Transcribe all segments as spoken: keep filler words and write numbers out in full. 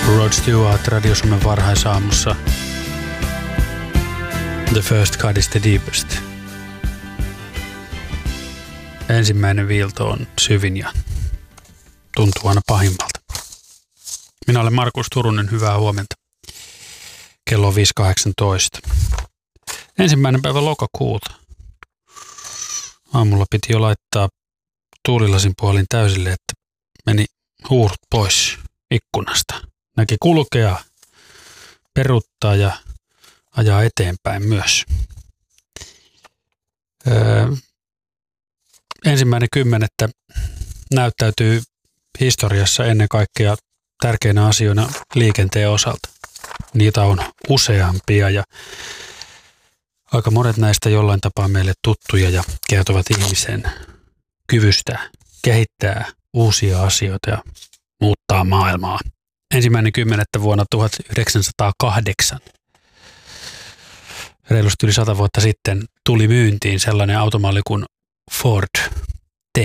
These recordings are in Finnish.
Rod Stewart Radio Suomen varhaisaamussa. The first cut is the deepest. Ensimmäinen viilto on syvin ja tuntuu aina pahimmalta. Minä olen Markus Turunen, hyvää huomenta. Kello on viisi kahdeksantoista. Ensimmäinen päivä lokakuuta. Aamulla piti jo laittaa tuulilasin puolin täysille, että meni huurut pois ikkunasta. Näki kulkea, peruuttaa ja ajaa eteenpäin myös. Öö, ensimmäinen kymmenettä näyttäytyy historiassa ennen kaikkea tärkeinä asioina liikenteen osalta. Niitä on useampia ja aika monet näistä jollain tapaa meille tuttuja ja kertovat ihmisen kyvystä kehittää uusia asioita ja muuttaa maailmaa. Ensimmäinen kymmenettä vuonna tuhatyhdeksänsataakahdeksan. Reilusti yli sata vuotta sitten tuli myyntiin sellainen automalli kuin Ford T.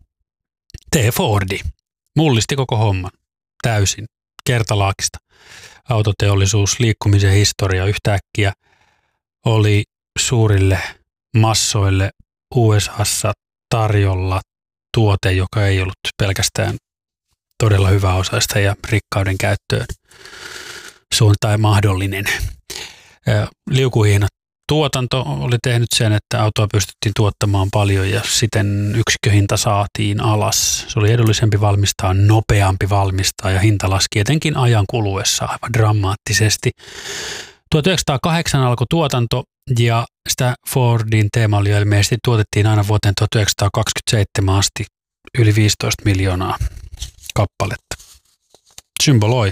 T Fordi. Mullisti koko homman. Täysin. Kertalaakista. Autoteollisuus, liikkumisen historia yhtäkkiä oli suurille massoille U S A:ssa tarjolla tuote, joka ei ollut pelkästään todella hyväosaista ja rikkauden käyttöön suuntaan mahdollinen. Liukuhihnat tuotanto oli tehnyt sen, että autoa pystyttiin tuottamaan paljon ja siten yksikköhinta saatiin alas. Se oli edullisempi valmistaa, nopeampi valmistaa ja hinta laski etenkin ajan kuluessa aivan dramaattisesti. tuhatyhdeksänsataakahdeksan alkoi tuotanto ja sitä Fordin T-mallia ilmeisesti tuotettiin aina vuoteen tuhatyhdeksänsataakaksikymmentäseitsemän asti yli viisitoista miljoonaa kappaletta. Symboloi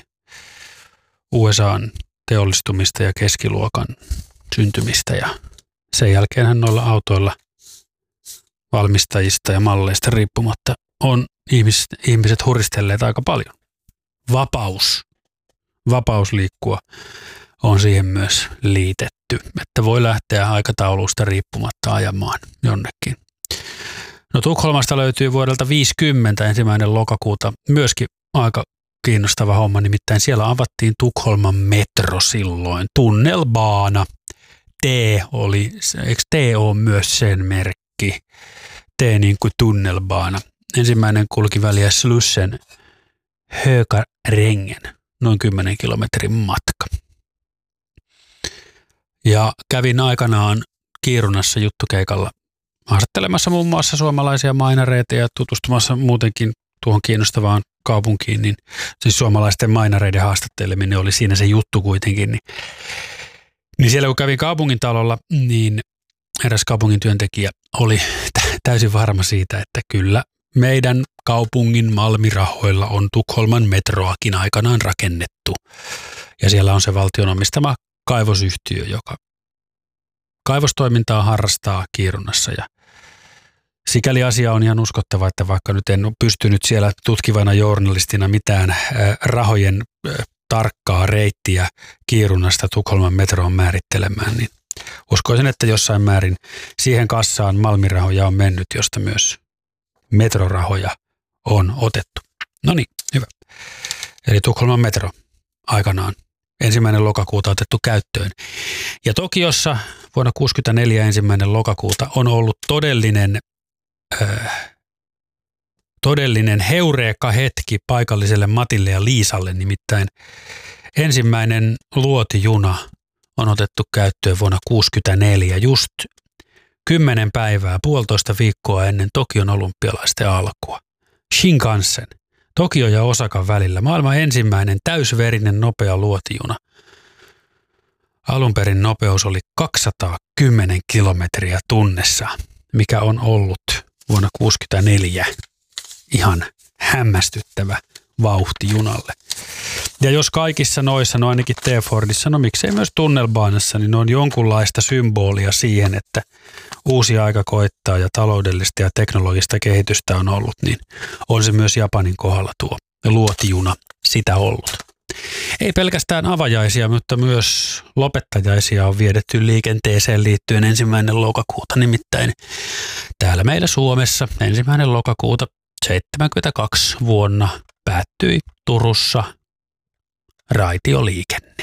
U S A:n teollistumista ja keskiluokan syntymistä ja sen jälkeenhän noilla autoilla valmistajista ja malleista riippumatta on ihmiset, ihmiset huristelleet aika paljon. Vapaus, vapaus liikkua on siihen myös liitetty, että voi lähteä aikataulusta riippumatta ajamaan jonnekin. No Tukholmasta löytyy vuodelta viisikymmentä ensimmäinen lokakuuta myöskin aika kiinnostava homma, nimittäin siellä avattiin Tukholman metro silloin, tunnelbaana. T oli, eikö T ole myös sen merkki? T niin kuin tunnelbaana. Ensimmäinen kulki väliä Slussen Hökarängen, noin kymmenen kilometrin matka. Ja kävin aikanaan Kiirunassa juttukeikalla haastattelemassa muun muassa suomalaisia mainareita ja tutustumassa muutenkin tuohon kiinnostavaan kaupunkiin, niin siis suomalaisten mainareiden haastatteleminen oli siinä se juttu kuitenkin. Niin, niin siellä kun kävin kaupungintalolla, niin eräs kaupungin työntekijä oli täysin varma siitä, että kyllä meidän kaupungin Malmirahoilla on Tukholman metroakin aikanaan rakennettu. Ja siellä on se valtion omistama kaivosyhtiö, joka kaivostoimintaa harrastaa Kiirunassa ja sikäli asia on ihan uskottava, että vaikka nyt en ole pystynyt siellä tutkivana journalistina mitään rahojen tarkkaa reittiä Kiirunasta Tukholman metroon määrittelemään, niin uskoisin, että jossain määrin siihen kassaan Malmirahoja on mennyt, josta myös metrorahoja on otettu. No niin, hyvä. Eli Tukholman metro aikanaan ensimmäinen lokakuuta otettu käyttöön. Ja Tokiossa vuonna kuusikymmentäneljä ensimmäinen lokakuuta on ollut todellinen Äh, todellinen heureeka hetki paikalliselle Matille ja Liisalle, nimittäin ensimmäinen luotijuna on otettu käyttöön vuonna kuusikymmentäneljä, just kymmenen päivää, puolitoista viikkoa ennen Tokion olympialaisten alkua. Shinkansen, Tokio ja Osakan välillä, maailman ensimmäinen täysverinen nopea luotijuna. Alunperin nopeus oli kaksisataakymmenen kilometriä tunnissa, mikä on ollut vuonna kuusikymmentäneljä ihan hämmästyttävä vauhti junalle. Ja jos kaikissa noissa, no ainakin T-Fordissa, no miksei myös tunnelbaanassa, niin on jonkunlaista symbolia siihen, että uusi aika koittaa ja taloudellista ja teknologista kehitystä on ollut, niin on se myös Japanin kohdalla tuo luotijuna sitä ollut. Ei pelkästään avajaisia, mutta myös lopettajaisia on viedetty liikenteeseen liittyen ensimmäinen lokakuuta. Nimittäin täällä meillä Suomessa ensimmäinen lokakuuta seitsemänkymmentäkaksi vuonna päättyi Turussa raitioliikenne.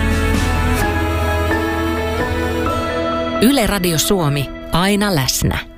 Yle Radio Suomi, aina läsnä.